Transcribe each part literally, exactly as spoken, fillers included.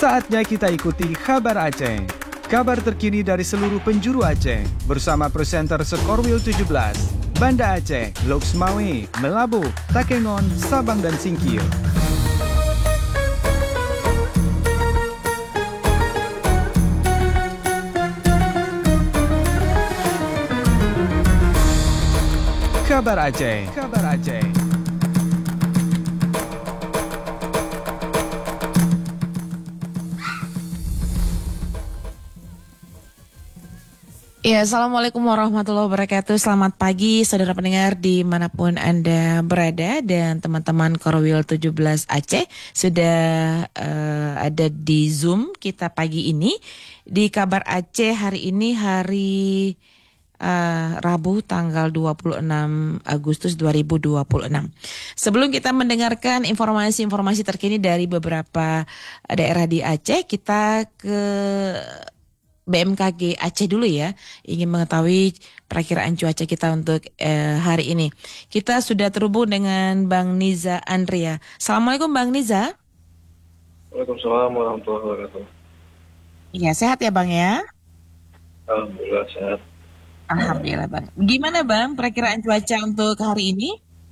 Saatnya kita ikuti Kabar Aceh. Kabar terkini dari seluruh penjuru Aceh bersama presenter Skorwil tujuh belas, Banda Aceh, Loks Mawe, Melabu, Takengon, Sabang dan Singkil. Kabar Aceh. Kabar Aceh. Ya, Assalamualaikum warahmatullahi wabarakatuh. Selamat pagi saudara pendengar dimanapun Anda berada, dan teman-teman Korwil tujuh belas Aceh sudah uh, ada di Zoom kita pagi ini. Di Kabar Aceh hari ini hari uh, Rabu tanggal dua puluh enam Agustus dua ribu dua puluh enam. Sebelum kita mendengarkan informasi-informasi terkini dari beberapa daerah di Aceh, kita ke B M K G Aceh dulu ya, ingin mengetahui perakiraan cuaca kita untuk eh, hari ini. Kita sudah terhubung dengan Bang Niza Andrea. Assalamualaikum Bang Niza. Waalaikumsalam warahmatullahi wabarakatuh. Iya, sehat ya Bang ya? Alhamdulillah sehat. Alhamdulillah Bang. Gimana Bang perakiraan cuaca untuk hari ini?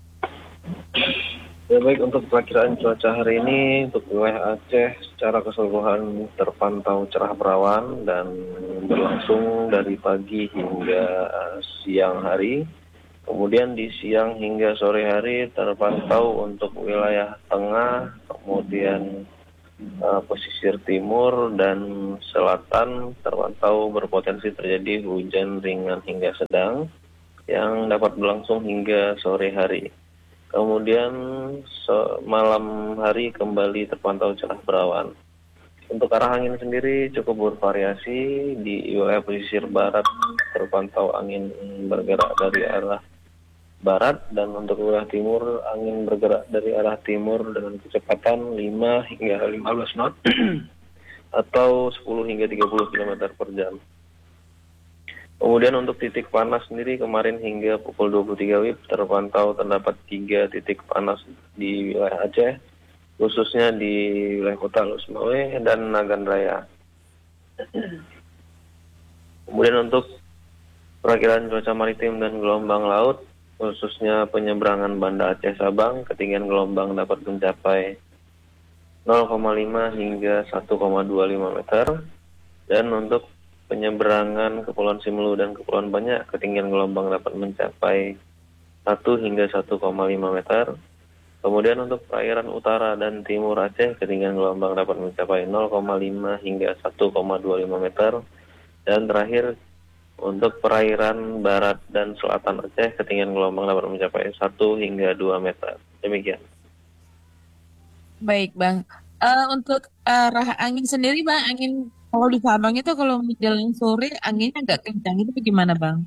Ya baik, untuk perakiraan cuaca hari ini untuk wilayah Aceh secara keseluruhan terpantau cerah berawan dan berlangsung dari pagi hingga siang hari. Kemudian di siang hingga sore hari terpantau untuk wilayah tengah, kemudian uh, pesisir timur dan selatan terpantau berpotensi terjadi hujan ringan hingga sedang yang dapat berlangsung hingga sore hari. Kemudian so, malam hari kembali terpantau cerah berawan. Untuk arah angin sendiri cukup bervariasi. Di wilayah pesisir barat terpantau angin bergerak dari arah barat, dan untuk wilayah timur angin bergerak dari arah timur dengan kecepatan lima hingga lima belas knot atau sepuluh hingga tiga puluh kilometer per jam. Kemudian untuk titik panas sendiri kemarin hingga pukul dua puluh tiga W I B terpantau terdapat tiga titik panas di wilayah Aceh, khususnya di wilayah kota Loks Mawe dan Nagan Raya. Kemudian untuk perakiraan cuaca maritim dan gelombang laut, khususnya penyeberangan Banda Aceh Sabang, ketinggian gelombang dapat mencapai nol koma lima hingga satu koma dua lima meter, dan untuk penyeberangan Kepulauan Simelu dan Kepulauan Banyak, ketinggian gelombang dapat mencapai satu hingga satu koma lima meter. Kemudian untuk perairan utara dan timur Aceh, ketinggian gelombang dapat mencapai nol koma lima hingga satu koma dua lima meter. Dan terakhir, untuk perairan barat dan selatan Aceh, ketinggian gelombang dapat mencapai satu hingga dua meter. Demikian. Baik Bang. Uh, untuk arah angin sendiri Bang, angin kalau di Sabang itu kalau menjelang sore anginnya agak kencang, itu bagaimana Bang?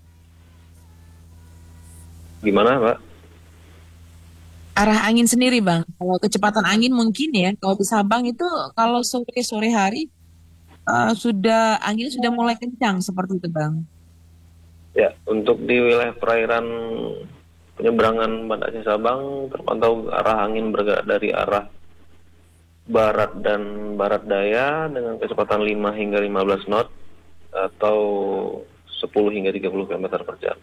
Gimana Pak? Arah angin sendiri Bang, kalau kecepatan angin mungkin ya, kalau di Sabang itu kalau sore-sore hari uh, sudah anginnya sudah mulai kencang seperti itu Bang. Ya, untuk di wilayah perairan penyeberangan Banda Aceh Sabang terpantau arah angin bergerak dari arah barat dan barat daya dengan kecepatan lima hingga lima belas knot atau sepuluh hingga tiga puluh kilometer per jam.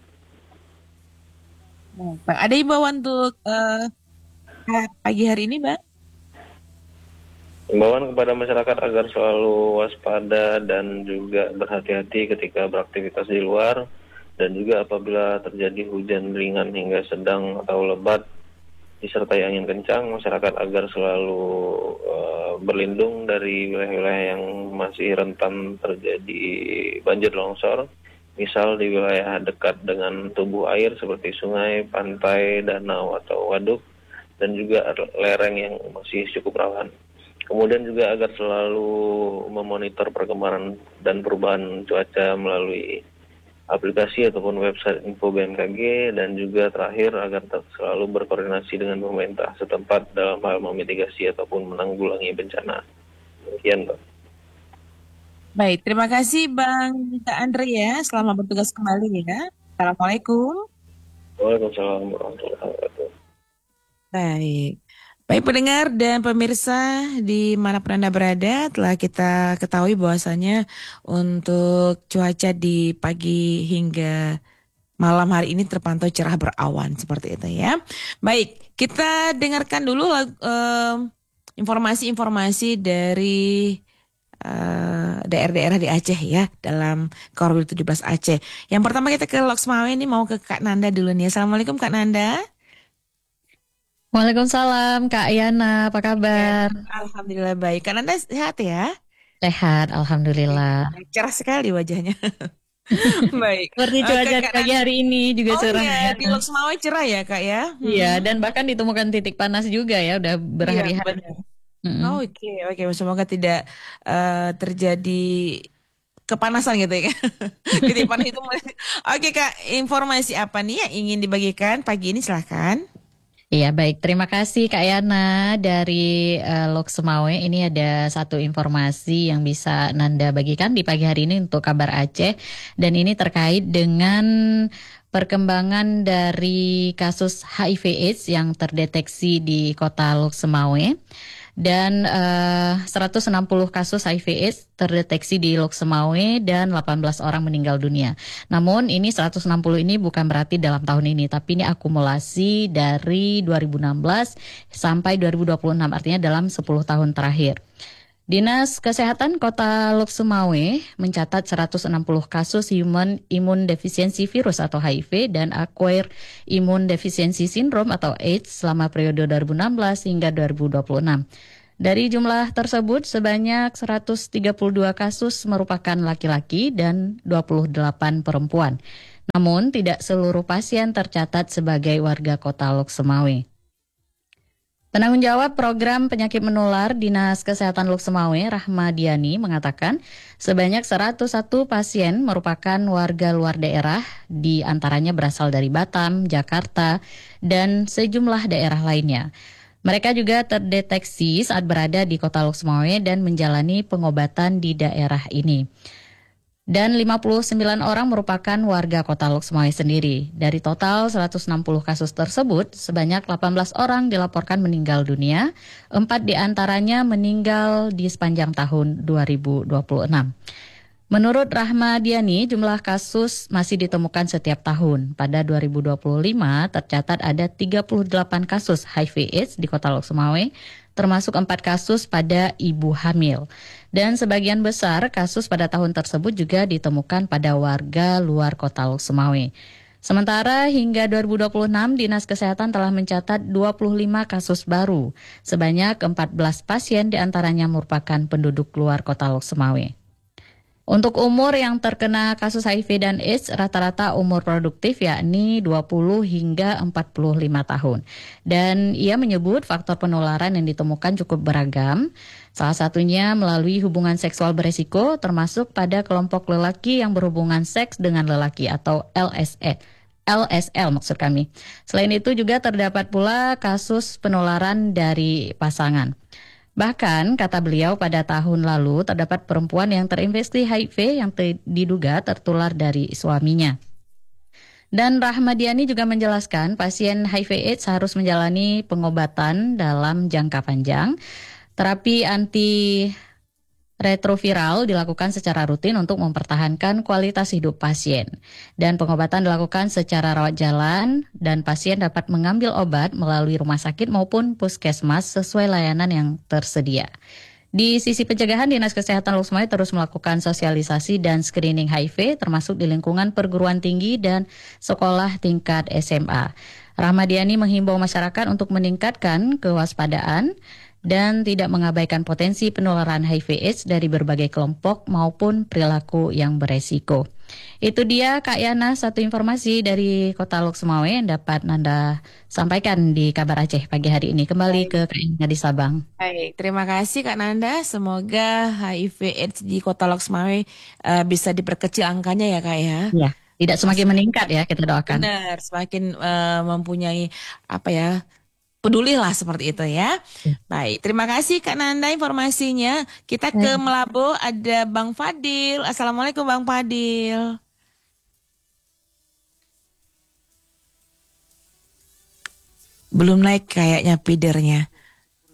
Bang, ada imbauan untuk uh, pagi hari ini Bang? Imbauan kepada masyarakat agar selalu waspada dan juga berhati-hati ketika beraktivitas di luar, dan juga apabila terjadi hujan ringan hingga sedang atau lebat disertai angin kencang, masyarakat agar selalu uh, berlindung dari wilayah-wilayah yang masih rentan terjadi banjir longsor, misal di wilayah dekat dengan tubuh air seperti sungai, pantai, danau atau waduk, dan juga lereng yang masih cukup rawan. Kemudian juga agar selalu memonitor perkembangan dan perubahan cuaca melalui aplikasi ataupun website info B M K G, dan juga terakhir agar selalu berkoordinasi dengan pemerintah setempat dalam hal memitigasi ataupun menanggulangi bencana. Demikian, Pak. Baik, terima kasih Bang Andre ya. Selamat bertugas kembali ya. Assalamualaikum. Waalaikumsalam warahmatullahi wabarakatuh. Baik. Baik pendengar dan pemirsa dimanapun Anda berada, telah kita ketahui bahwasanya untuk cuaca di pagi hingga malam hari ini terpantau cerah berawan seperti itu ya. Baik, kita dengarkan dulu um, informasi-informasi dari uh, daerah-daerah di Aceh ya dalam Korwil tujuh belas Aceh. Yang pertama kita ke Loksmawe, ini mau ke Kak Nanda dulu nih. Assalamualaikum Kak Nanda. Waalaikumsalam Kak Yana, apa kabar? Alhamdulillah baik. Kak Nanda sehat ya? Sehat, alhamdulillah. Cerah sekali wajahnya. Baik. Seperti cuaca uh, pagi hari ini juga oh cerah. Iya, ya. Di Loksmawe cerah ya Kak ya? Iya, hmm. dan bahkan ditemukan titik panas juga ya, udah berhari-hari. Iya, hmm. oh, Oke, okay, oke. Okay. Semoga tidak uh, terjadi kepanasan gitu ya. Titik panas itu. Oke okay, Kak, informasi apa nih yang ingin dibagikan pagi ini, silahkan. Iya baik, terima kasih Kak Yana dari uh, Loksmawe. Ini ada satu informasi yang bisa Nanda bagikan di pagi hari ini untuk kabar Aceh. Dan ini terkait dengan perkembangan dari kasus H I V AIDS yang terdeteksi di kota Loksmawe. Dan uh, seratus enam puluh kasus H I V AIDS terdeteksi di Loksmawe dan delapan belas orang meninggal dunia. Namun ini seratus enam puluh ini bukan berarti dalam tahun ini, tapi ini akumulasi dari dua ribu enam belas sampai dua ribu dua puluh enam, artinya dalam sepuluh tahun terakhir. Dinas Kesehatan Kota Loksmawe mencatat seratus enam puluh kasus Human Immune Deficiency Virus atau H I V dan Acquired Immune Deficiency Syndrome atau AIDS selama periode dua ribu enam belas hingga dua ribu dua puluh enam. Dari jumlah tersebut sebanyak seratus tiga puluh dua kasus merupakan laki-laki dan dua puluh delapan perempuan. Namun tidak seluruh pasien tercatat sebagai warga Kota Loksmawe. Penanggung jawab program penyakit menular Dinas Kesehatan Loksmawe, Rahmadiani, mengatakan sebanyak seratus satu pasien merupakan warga luar daerah, di antaranya berasal dari Batam, Jakarta, dan sejumlah daerah lainnya. Mereka juga terdeteksi saat berada di Kota Loksmawe dan menjalani pengobatan di daerah ini. Dan lima puluh sembilan orang merupakan warga Kota Loksmawe sendiri. Dari total seratus enam puluh kasus tersebut, sebanyak delapan belas orang dilaporkan meninggal dunia, empat diantaranya meninggal di sepanjang tahun dua ribu dua puluh enam. Menurut Rahmadiani, jumlah kasus masih ditemukan setiap tahun. Pada dua ribu dua puluh lima tercatat ada tiga puluh delapan kasus H I V AIDS di Kota Loksmawe, termasuk empat kasus pada ibu hamil. Dan sebagian besar kasus pada tahun tersebut juga ditemukan pada warga luar Kota Loksmawe. Sementara hingga dua ribu dua puluh enam, Dinas Kesehatan telah mencatat dua puluh lima kasus baru. Sebanyak empat belas pasien diantaranya merupakan penduduk luar Kota Loksmawe. Untuk umur yang terkena kasus H I V dan AIDS, rata-rata umur produktif yakni dua puluh hingga empat puluh lima tahun. Dan ia menyebut faktor penularan yang ditemukan cukup beragam. Salah satunya melalui hubungan seksual beresiko, termasuk pada kelompok lelaki yang berhubungan seks dengan lelaki atau L S E. L S L maksud kami. Selain itu juga terdapat pula kasus penularan dari pasangan. Bahkan, kata beliau, pada tahun lalu terdapat perempuan yang terinfeksi H I V yang te- diduga tertular dari suaminya. Dan Rahmadiani juga menjelaskan pasien H I V AIDS harus menjalani pengobatan dalam jangka panjang. Terapi anti retroviral dilakukan secara rutin untuk mempertahankan kualitas hidup pasien. Dan pengobatan dilakukan secara rawat jalan dan pasien dapat mengambil obat melalui rumah sakit maupun puskesmas sesuai layanan yang tersedia. Di sisi pencegahan, Dinas Kesehatan Loksmawe terus melakukan sosialisasi dan screening H I V termasuk di lingkungan perguruan tinggi dan sekolah tingkat S M A. Rahmadiani menghimbau masyarakat untuk meningkatkan kewaspadaan dan tidak mengabaikan potensi penularan H I V AIDS dari berbagai kelompok maupun perilaku yang beresiko. Itu dia Kak Yana, satu informasi dari Kota Loksmawe yang dapat Nanda sampaikan di Kabar Aceh pagi hari ini. Kembali Baik. ke Kak Yana di Sabang. Baik, terima kasih Kak Nanda. Semoga H I V AIDS di Kota Loksmawe uh, bisa diperkecil angkanya ya Kak ya. Ya, tidak semakin meningkat ya, kita doakan. Benar, semakin uh, mempunyai apa ya, pedulilah seperti itu ya. Baik, terima kasih Kak Nanda informasinya. Kita ke Melabo, ada Bang Fadil. Assalamualaikum Bang Fadil. Belum naik kayaknya feedernya.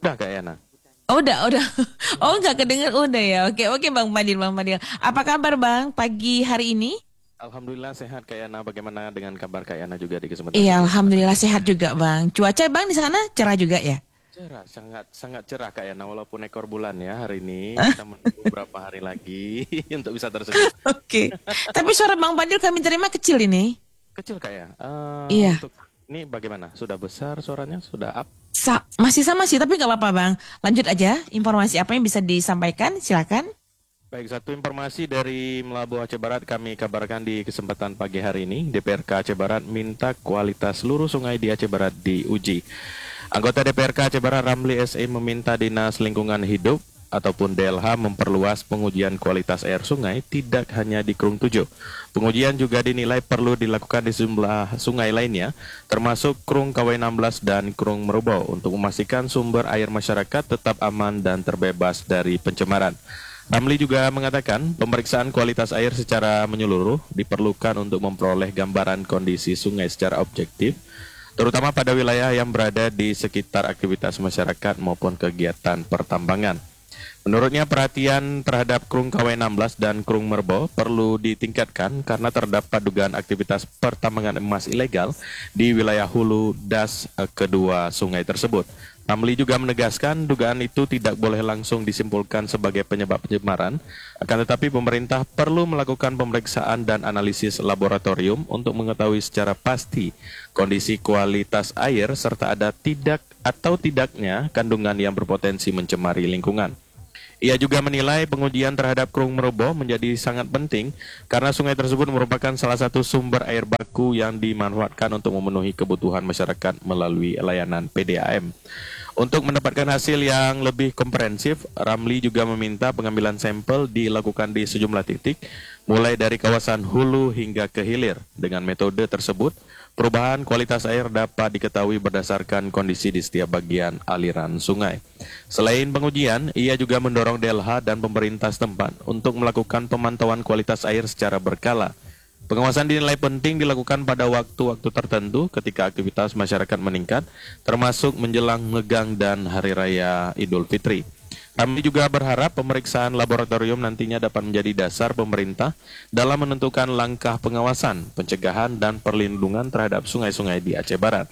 Udah Kak Yana. Oh, udah, udah. Oh, nggak kedengar udah ya. Oke, oke Bang Fadil, Bang Fadil. Apa kabar Bang pagi hari ini? Alhamdulillah sehat Kak Yana. Bagaimana dengan kabar Kak Yana juga di kesempatan? Iya, alhamdulillah sehat juga Bang. Cuaca Bang di sana cerah juga ya? Cerah, sangat sangat cerah Kak Yana. Walaupun ekor bulan ya hari ini. Kita menunggu beberapa hari lagi untuk bisa tersenyum. Oke. Tapi suara Bang Fadil kami terima kecil ini. Kecil Kak ya? Uh, iya. Untuk, ini bagaimana? Sudah besar suaranya? Sudah up? Sa masih sama sih, tapi nggak apa-apa Bang. Lanjut aja, informasi apa yang bisa disampaikan? Silakan. Baik, satu informasi dari Melabu Aceh Barat kami kabarkan di kesempatan pagi hari ini. D P R K Aceh Barat minta kualitas seluruh sungai di Aceh Barat diuji. Anggota D P R K Aceh Barat Ramli S E meminta Dinas Lingkungan Hidup ataupun D L H memperluas pengujian kualitas air sungai tidak hanya di Krung tujuh. Pengujian juga dinilai perlu dilakukan di sejumlah sungai lainnya, termasuk Krung K W enam belas dan Krung Merubo untuk memastikan sumber air masyarakat tetap aman dan terbebas dari pencemaran. Ramli juga mengatakan pemeriksaan kualitas air secara menyeluruh diperlukan untuk memperoleh gambaran kondisi sungai secara objektif, terutama pada wilayah yang berada di sekitar aktivitas masyarakat maupun kegiatan pertambangan. Menurutnya perhatian terhadap Krung K W enam belas dan Krung Merubo perlu ditingkatkan karena terdapat dugaan aktivitas pertambangan emas ilegal di wilayah hulu das kedua sungai tersebut. Ramli juga menegaskan dugaan itu tidak boleh langsung disimpulkan sebagai penyebab pencemaran, akan tetapi pemerintah perlu melakukan pemeriksaan dan analisis laboratorium untuk mengetahui secara pasti kondisi kualitas air serta ada tidak atau tidaknya kandungan yang berpotensi mencemari lingkungan. Ia juga menilai pengujian terhadap Krung Merubo menjadi sangat penting karena sungai tersebut merupakan salah satu sumber air baku yang dimanfaatkan untuk memenuhi kebutuhan masyarakat melalui layanan P D A M. Untuk mendapatkan hasil yang lebih komprehensif, Ramli juga meminta pengambilan sampel dilakukan di sejumlah titik, mulai dari kawasan hulu hingga ke hilir. Dengan metode tersebut, perubahan kualitas air dapat diketahui berdasarkan kondisi di setiap bagian aliran sungai. Selain pengujian, ia juga mendorong D L H dan pemerintah setempat untuk melakukan pemantauan kualitas air secara berkala. Pengawasan dinilai penting dilakukan pada waktu-waktu tertentu ketika aktivitas masyarakat meningkat, termasuk menjelang Megang dan Hari Raya Idul Fitri. Kami juga berharap pemeriksaan laboratorium nantinya dapat menjadi dasar pemerintah dalam menentukan langkah pengawasan, pencegahan, dan perlindungan terhadap sungai-sungai di Aceh Barat.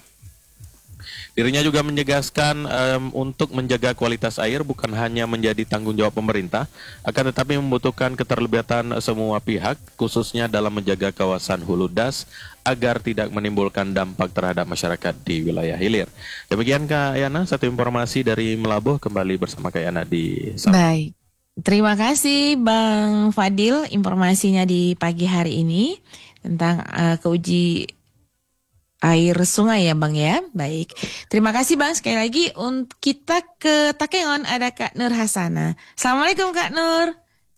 Dirinya juga menegaskan um, untuk menjaga kualitas air bukan hanya menjadi tanggung jawab pemerintah, akan tetapi membutuhkan keterlibatan semua pihak, khususnya dalam menjaga kawasan hulu das, agar tidak menimbulkan dampak terhadap masyarakat di wilayah hilir. Demikian Kak Yana, satu informasi dari Melabuh, kembali bersama Kak Yana di Sabtu. Baik, terima kasih Bang Fadil informasinya di pagi hari ini tentang uh, keuji air sungai ya Bang ya. Baik, terima kasih Bang. Sekali lagi untuk kita ke Takengon ada Kak Nur Hasana. Assalamualaikum Kak Nur.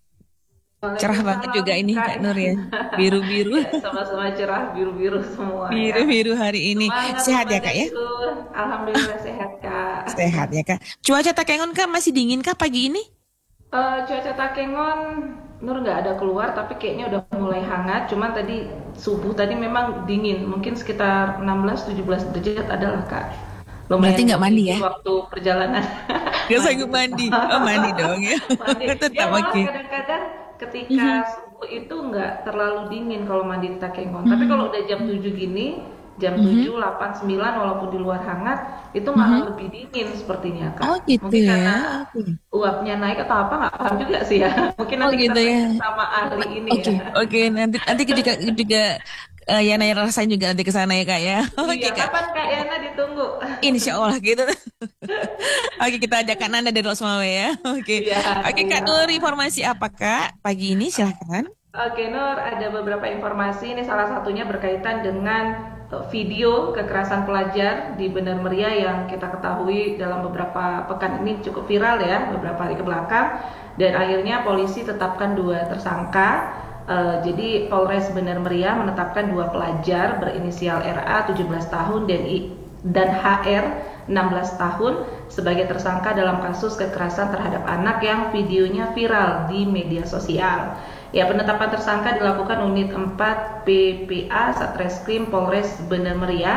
Cerah banget juga ini Kak, Kak Nur ya. Biru-biru. Ya, sama-sama cerah, biru-biru semua. Biru-biru ya. Hari ini. Semangat, sehat ya Kak ya? Alhamdulillah sehat Kak. Sehat ya Kak. Cuaca Takengon Kak masih dingin Kak pagi ini? Uh, cuaca Takengon Nur nggak ada keluar tapi kayaknya udah mulai hangat, cuman tadi subuh tadi memang dingin, mungkin sekitar enam belas tujuh belas derajat adalah Kak. Lumayan. Berarti nggak mandi ya? Waktu perjalanan. Gak sanggup mandi, oh mandi dong ya. Mandi. Tetap Ya, oke. Kadang-kadang ketika mm-hmm. subuh itu nggak terlalu dingin kalau mandi di Takengon, mm-hmm. tapi kalau udah jam tujuh gini, jam mm-hmm. tujuh, delapan, sembilan walaupun di luar hangat, itu malah mm-hmm. lebih dingin sepertinya Kak. Oh gitu. Mungkin ya. karena uapnya naik atau apa nggak paham juga sih ya. Mungkin nanti oh, gitu kita ya. sama ahli ini okay. ya. Oke, okay. nanti nanti juga juga uh, Yana yang rasain juga nanti ke sana ya Kak ya. Oke iya, okay, Kak. Kapan Kak Yana ditunggu? Insya Allah gitu. Oke, okay, kita ajak Kak Nanda dari Losmawe ya. Oke. Okay. Ya, Oke okay, Kak Nur, informasi apa Kak pagi ini silahkan. Oke Nur, ada beberapa informasi, ini salah satunya berkaitan dengan video kekerasan pelajar di Benar Meriah yang kita ketahui dalam beberapa pekan ini cukup viral ya, beberapa hari ke belakang, dan akhirnya polisi tetapkan dua tersangka. Uh, jadi Polres Benar Meriah menetapkan dua pelajar berinisial R A tujuh belas tahun dan I, dan H R enam belas tahun sebagai tersangka dalam kasus kekerasan terhadap anak yang videonya viral di media sosial. Ya, penetapan tersangka dilakukan Unit empat P P A Satreskrim Polres Benar Meriah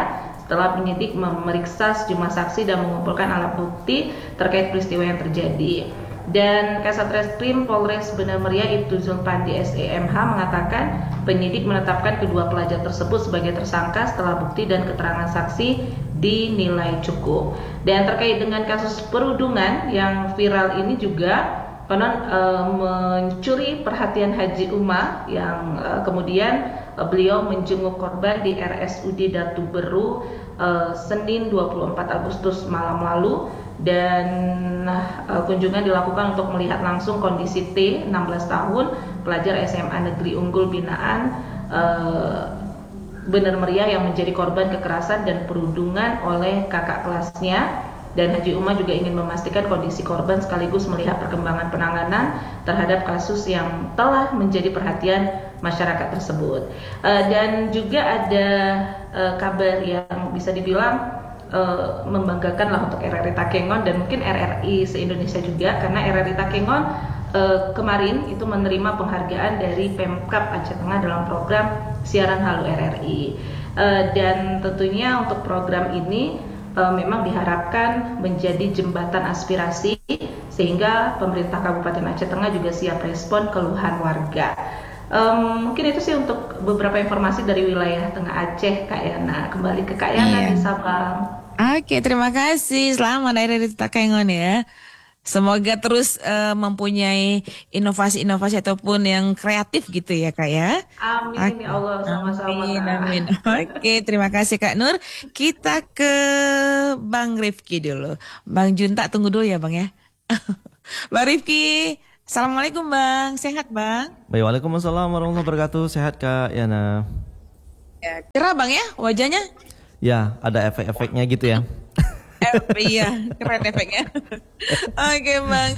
setelah penyidik memeriksa sejumlah saksi dan mengumpulkan alat bukti terkait peristiwa yang terjadi. Dan Kasat Reskrim Polres Bener Meriah Ibtu Zulpandi S E M H mengatakan penyidik menetapkan kedua pelajar tersebut sebagai tersangka setelah bukti dan keterangan saksi dinilai cukup. Dan terkait dengan kasus perundungan yang viral ini juga konon e, mencuri perhatian Haji Uma yang e, kemudian e, beliau menjenguk korban di R S U D Datu Beru e, Senin dua puluh empat Agustus malam lalu. Dan uh, kunjungan dilakukan untuk melihat langsung kondisi T, enam belas tahun, pelajar S M A Negeri Unggul binaan uh, Bener Meriah yang menjadi korban kekerasan dan perundungan oleh kakak kelasnya. Dan Haji Uma juga ingin memastikan kondisi korban sekaligus melihat perkembangan penanganan terhadap kasus yang telah menjadi perhatian masyarakat tersebut. Uh, dan juga ada uh, kabar yang bisa dibilang Uh, membanggakan lah untuk R R I Takengon dan mungkin R R I se-Indonesia juga, karena R R I Takengon uh, kemarin itu menerima penghargaan dari Pemkab Aceh Tengah dalam program siaran Halo R R I. Uh, dan tentunya untuk program ini uh, memang diharapkan menjadi jembatan aspirasi sehingga pemerintah Kabupaten Aceh Tengah juga siap respon keluhan warga. Um, mungkin itu sih untuk beberapa informasi dari wilayah Tengah Aceh, Kak Yana. Kembali ke Kak Yana Iya. di Sabang. Oke, terima kasih. Selamat hari di Takengon ya. Semoga terus uh, mempunyai inovasi-inovasi ataupun yang kreatif gitu ya Kak ya. Amin ya Allah, sama-sama. Amin, Kak. amin. Oke, terima kasih Kak Nur. Kita ke Bang Rifki dulu. Bang Junta tunggu dulu ya Bang ya. Bang Rifki. Assalamualaikum Bang, sehat Bang? Baik, waalaikumsalam warahmatullahi wabarakatuh. Sehat Kak Yana? Ya, cerah Bang ya wajahnya? Ya, ada efek-efeknya gitu ya. Eh, iya, keren efeknya. Oke Bang,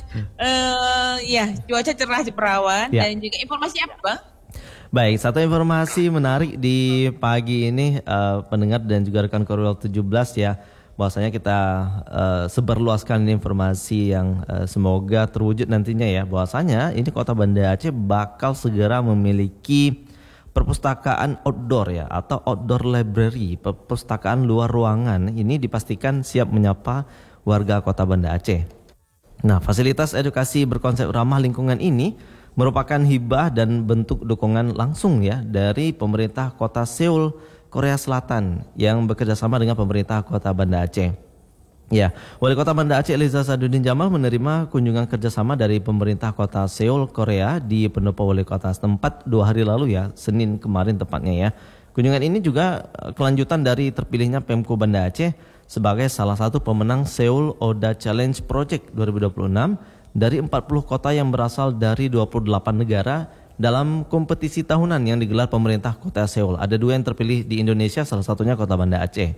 uh, ya cuaca cerah di perawan Ya. dan juga informasi apa Bang? Baik, satu informasi menarik di pagi ini uh, pendengar dan juga rekan Korwil tujuh belas ya. Bahwasanya kita uh, sebarluaskan ini informasi yang uh, semoga terwujud nantinya ya. Bahwasanya ini Kota Banda Aceh bakal segera memiliki perpustakaan outdoor ya, atau outdoor library, perpustakaan luar ruangan. Ini dipastikan siap menyapa warga Kota Banda Aceh. Nah, fasilitas edukasi berkonsep ramah lingkungan ini merupakan hibah dan bentuk dukungan langsung ya dari pemerintah Kota Seoul, Korea Selatan yang bekerjasama dengan pemerintah Kota Banda Aceh. Ya, Wali Kota Banda Aceh Eliza Sadudin Jamal menerima kunjungan kerjasama dari pemerintah Kota Seoul, Korea di pendopo Wali Kota setempat dua hari lalu ya, Senin kemarin tepatnya ya. Kunjungan ini juga kelanjutan dari terpilihnya Pemko Banda Aceh sebagai salah satu pemenang Seoul Oda Challenge Project dua ribu dua puluh enam dari empat puluh kota yang berasal dari dua puluh delapan negara dalam kompetisi tahunan yang digelar pemerintah Kota Seoul. Ada dua yang terpilih di Indonesia, salah satunya Kota Banda Aceh.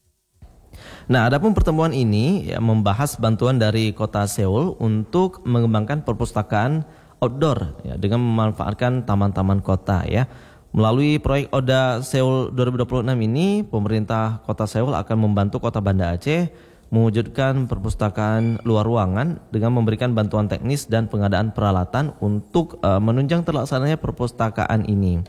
Nah, adapun pertemuan ini ya, membahas bantuan dari Kota Seoul untuk mengembangkan perpustakaan outdoor ya, dengan memanfaatkan taman-taman kota ya. Melalui proyek Oda Seoul dua ribu dua puluh enam ini, pemerintah Kota Seoul akan membantu Kota Banda Aceh mewujudkan perpustakaan luar ruangan dengan memberikan bantuan teknis dan pengadaan peralatan untuk uh, menunjang terlaksananya perpustakaan ini.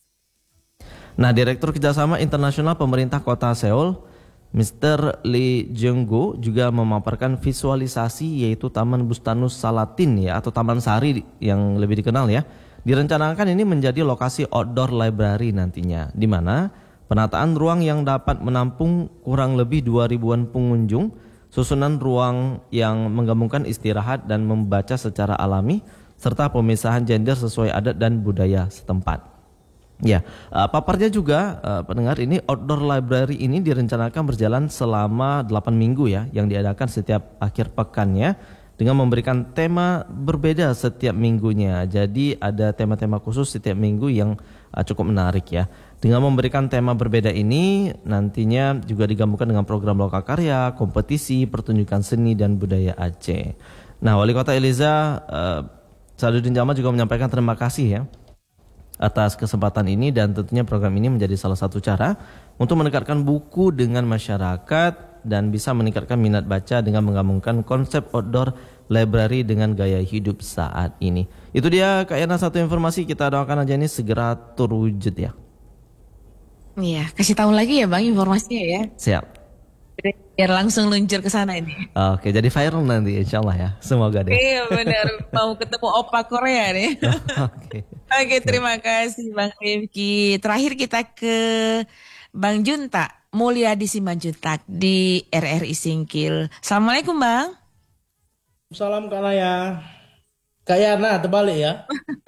Nah, Direktur Kerjasama Internasional Pemerintah Kota Seoul, Mister Lee Jeong-go juga memaparkan visualisasi yaitu Taman Bustanus Salatin ya, atau Taman Sari yang lebih dikenal ya. Direncanakan ini menjadi lokasi outdoor library nantinya, di mana penataan ruang yang dapat menampung kurang lebih dua ribuan pengunjung, susunan ruang yang menggabungkan istirahat dan membaca secara alami, serta pemisahan gender sesuai adat dan budaya setempat. Ya, uh, paparnya juga uh, pendengar ini outdoor library ini direncanakan berjalan selama delapan minggu ya, yang diadakan setiap akhir pekannya dengan memberikan tema berbeda setiap minggunya. Jadi ada tema-tema khusus setiap minggu yang uh, cukup menarik ya. Dengan memberikan tema berbeda ini nantinya juga digabungkan dengan program lokal karya, kompetisi, pertunjukan seni dan budaya Aceh. Nah, Wali Kota Eliza uh, Sadudin Jamal juga menyampaikan terima kasih ya atas kesempatan ini, dan tentunya program ini menjadi salah satu cara untuk mendekatkan buku dengan masyarakat dan bisa meningkatkan minat baca dengan menggabungkan konsep outdoor library dengan gaya hidup saat ini. Itu dia Kak Yana satu informasi, kita doakan aja ini segera terwujud ya. Iya, kasih tahu lagi ya Bang informasinya ya. Siap. Biar langsung luncur ke sana ini. Oke, jadi viral nanti insya Allah ya. Semoga deh. Iya benar, mau ketemu opa Korea nih. Oke. Oke, terima kasih Bang Rifki. Terakhir kita ke Bang Junta, Mulyadi Simanjuntak di R R I Singkil. Assalamualaikum Bang. Salam Kak Naya. Kak Yana terbalik ya.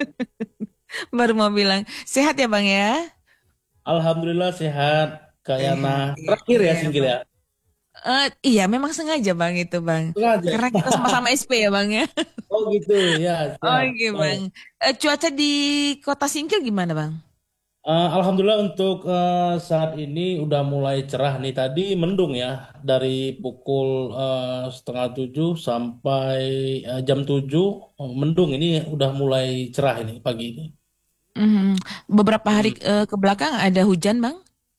Baru mau bilang, sehat ya Bang ya? Alhamdulillah sehat Kak Yana. Sehat, Terakhir ya iya, Singgil ya. Eh, iya memang sengaja Bang itu Bang. Sengaja. Karena kita sama-sama S P ya Bang ya. Oh gitu ya. siap. Oke Bang. Eh, cuaca di kota Singkil gimana Bang? Eh, Alhamdulillah untuk eh, saat ini udah mulai cerah nih. Tadi mendung ya dari pukul eh, setengah tujuh sampai eh, jam tujuh oh, mendung. Ini udah mulai cerah ini pagi ini. Mhm. Beberapa hari eh, ke belakang ada hujan Bang?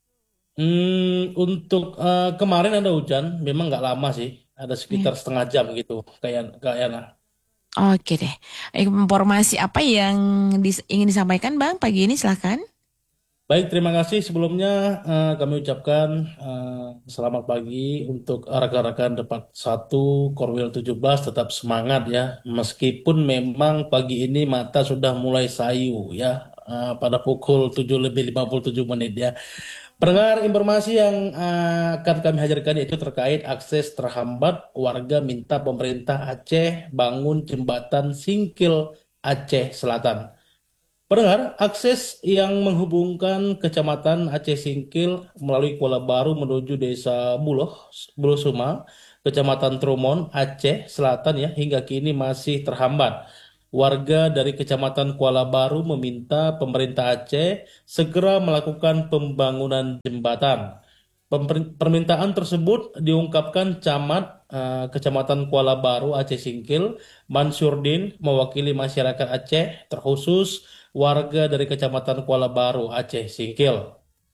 Hmm, untuk eh, kemarin ada hujan, memang nggak lama sih, ada Iya. sekitar setengah jam gitu, kayak Kak Yana. Oke deh. Informasi apa yang dis- ingin disampaikan Bang pagi ini silahkan. Baik, terima kasih sebelumnya eh, kami ucapkan eh, selamat pagi untuk rekan-rekan Depak satu Korwil tujuh belas tetap semangat ya. Meskipun memang pagi ini mata sudah mulai sayu ya eh, pada pukul tujuh lebih lima puluh tujuh menit ya. Pendengar informasi yang eh, akan kami hadirkan yaitu terkait akses terhambat warga minta pemerintah Aceh bangun jembatan Singkil Aceh Selatan. Pendengar, akses yang menghubungkan Kecamatan Aceh Singkil melalui Kuala Baru menuju Desa Buloh, Buloh Suma, Kecamatan Tromon, Aceh Selatan ya, hingga kini masih terhambat. Warga dari Kecamatan Kuala Baru meminta pemerintah Aceh segera melakukan pembangunan jembatan. Pemper- Permintaan tersebut diungkapkan Camat eh, Kecamatan Kuala Baru Aceh Singkil, Mansurdin, mewakili masyarakat Aceh, terkhusus warga dari Kecamatan Kuala Baru Aceh Singkil.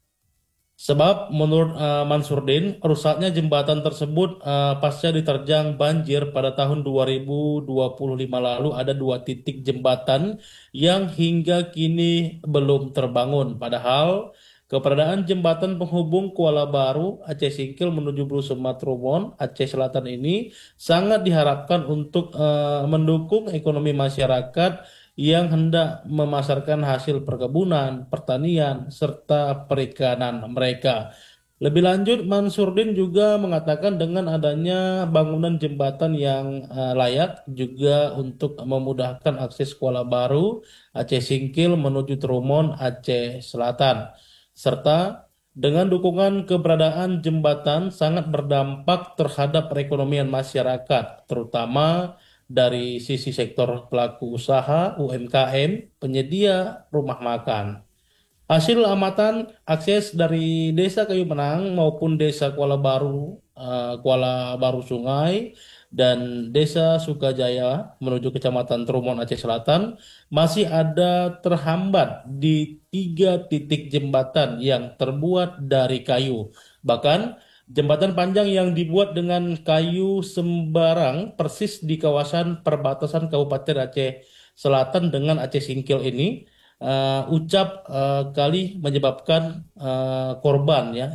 Sebab menurut eh, Mansurdin, rusaknya jembatan tersebut eh, pasca diterjang banjir pada tahun dua ribu dua puluh lima lalu ada dua titik jembatan yang hingga kini belum terbangun. Padahal keberadaan jembatan penghubung Kuala Baru Aceh Singkil menuju Blusema Tromon Aceh Selatan ini sangat diharapkan untuk eh, mendukung ekonomi masyarakat yang hendak memasarkan hasil perkebunan, pertanian, serta perikanan mereka. Lebih lanjut, Mansurdin juga mengatakan dengan adanya bangunan jembatan yang eh, layak juga untuk memudahkan akses Kuala Baru, Aceh Singkil menuju Tromon, Aceh Selatan. Serta dengan dukungan keberadaan jembatan sangat berdampak terhadap perekonomian masyarakat, terutama dari sisi sektor pelaku usaha, U M K M, penyedia rumah makan. Hasil amatan akses dari Desa Kayu Menang maupun Desa Kuala Baru, eh, Kuala Baru Sungai, dan Desa Sukajaya menuju Kecamatan Tromon Aceh Selatan masih ada terhambat di tiga titik jembatan yang terbuat dari kayu. Bahkan jembatan panjang yang dibuat dengan kayu sembarang persis di kawasan perbatasan Kabupaten Aceh Selatan dengan Aceh Singkil ini eh, ucap eh, kali menyebabkan eh, korban ya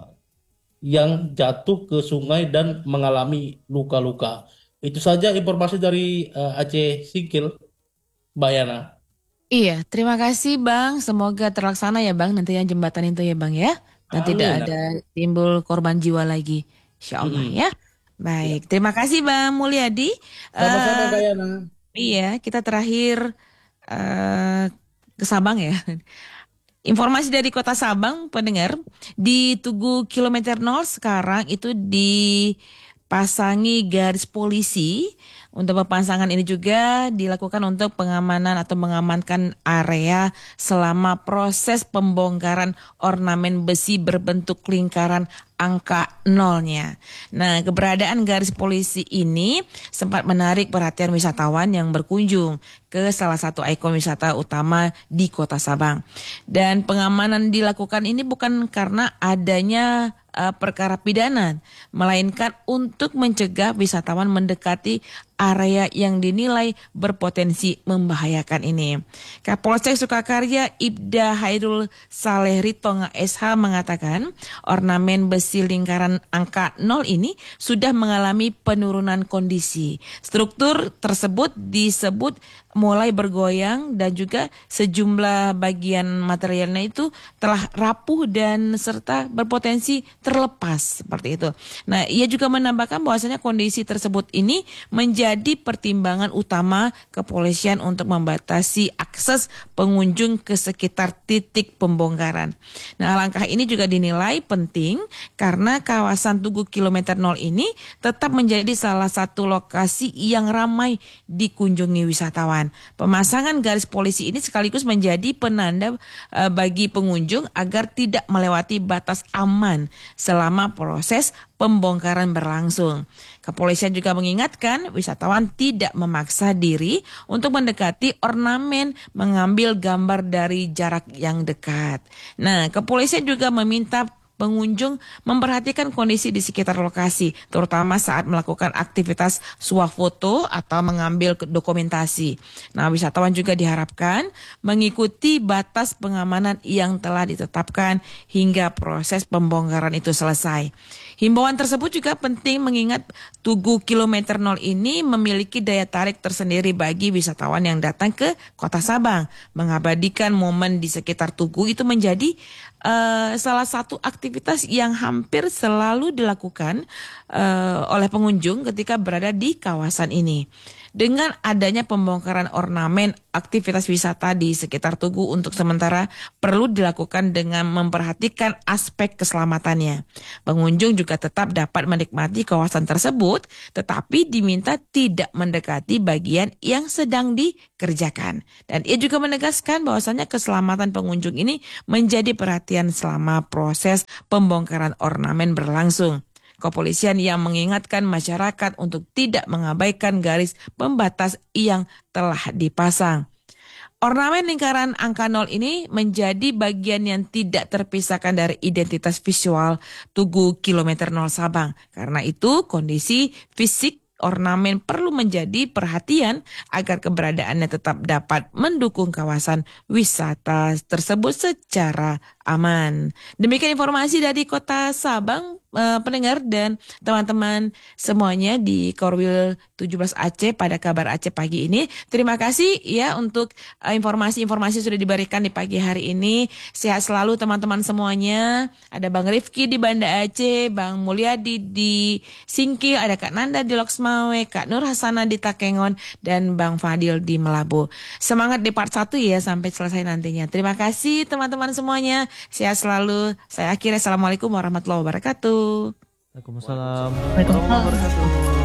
yang jatuh ke sungai dan mengalami luka-luka. Itu saja informasi dari eh, Aceh Singkil, Mbak Yana. Iya, terima kasih Bang. Semoga terlaksana ya Bang nantinya jembatan itu ya Bang ya. Dan tidak Amin. ada timbul korban jiwa lagi. Insya Allah Mm-mm. ya. Ya. Baik, terima kasih Bang Mulyadi. Sama-sama Eh Kak Yana. iya, kita terakhir eh ke Sabang ya. Informasi dari Kota Sabang, pendengar, di Tugu kilometer nol sekarang itu dipasangi garis polisi. Untuk pemasangan ini juga dilakukan untuk pengamanan atau mengamankan area selama proses pembongkaran ornamen besi berbentuk lingkaran angka nolnya. Nah, keberadaan garis polisi ini sempat menarik perhatian wisatawan yang berkunjung ke salah satu ikon wisata utama di Kota Sabang. Dan pengamanan dilakukan ini bukan karena adanya uh, perkara pidana, melainkan untuk mencegah wisatawan mendekati area yang dinilai berpotensi membahayakan ini. Kapolsek Sukakarya Ibda Hairul Saleh Ritonga S H mengatakan ornamen besi lingkaran angka nol ini sudah mengalami penurunan kondisi. Struktur tersebut disebut mulai bergoyang dan juga sejumlah bagian materialnya itu telah rapuh dan serta berpotensi terlepas seperti itu. Nah, ia juga menambahkan bahwasanya kondisi tersebut ini menjadi pertimbangan utama kepolisian untuk membatasi akses pengunjung ke sekitar titik pembongkaran. Nah, langkah ini juga dinilai penting karena kawasan Tugu kilometer nol ini tetap menjadi salah satu lokasi yang ramai dikunjungi wisatawan. Pemasangan garis polisi ini sekaligus menjadi penanda uh, bagi pengunjung agar tidak melewati batas aman selama proses pembongkaran berlangsung. Kepolisian juga mengingatkan wisatawan tidak memaksa diri untuk mendekati ornamen, mengambil gambar dari jarak yang dekat. Nah, kepolisian juga meminta pengunjung memperhatikan kondisi di sekitar lokasi, terutama saat melakukan aktivitas swafoto atau mengambil dokumentasi. Nah, wisatawan juga diharapkan mengikuti batas pengamanan yang telah ditetapkan hingga proses pembongkaran itu selesai. Himbauan tersebut juga penting mengingat Tugu kilometer nol ini memiliki daya tarik tersendiri bagi wisatawan yang datang ke Kota Sabang. Mengabadikan momen di sekitar Tugu itu menjadi uh, salah satu aktivitas yang hampir selalu dilakukan uh, oleh pengunjung ketika berada di kawasan ini. Dengan adanya pembongkaran ornamen, aktivitas wisata di sekitar Tugu untuk sementara perlu dilakukan dengan memperhatikan aspek keselamatannya. Pengunjung juga tetap dapat menikmati kawasan tersebut, tetapi diminta tidak mendekati bagian yang sedang dikerjakan. Dan ia juga menegaskan bahwasannya keselamatan pengunjung ini menjadi perhatian selama proses pembongkaran ornamen berlangsung. Kepolisian yang mengingatkan masyarakat untuk tidak mengabaikan garis pembatas yang telah dipasang. Ornamen lingkaran angka nol ini menjadi bagian yang tidak terpisahkan dari identitas visual Tugu kilometer nol Sabang. Karena itu kondisi fisik ornamen perlu menjadi perhatian agar keberadaannya tetap dapat mendukung kawasan wisata tersebut secara aman. Demikian informasi dari Kota Sabang, eh, pendengar dan teman-teman semuanya di Korwil tujuh belas Aceh pada kabar Aceh pagi ini. Terima kasih ya untuk eh, informasi-informasi sudah diberikan di pagi hari ini. Sehat selalu teman-teman semuanya. Ada Bang Rifki di Banda Aceh, Bang Mulyadi di Singkil, ada Kak Nanda di Loksmawe, Kak Nur Hasanah di Takengon, dan Bang Fadil di Melabu. Semangat di part satu ya sampai selesai nantinya. Terima kasih teman-teman semuanya. Sehat selalu. Saya akhiri. Assalamualaikum warahmatullahi wabarakatuh. Waalaikumsalam Waalaikumsalam. warahmatullahi wabarakatuh.